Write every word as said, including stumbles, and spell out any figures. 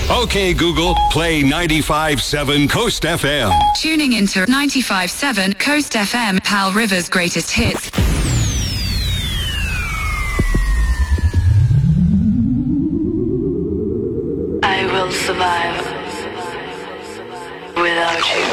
Okay, Google, play ninety-five point seven Coast F M. Tuning into ninety-five point seven Coast F M, Pal River's greatest hits. I will survive without you.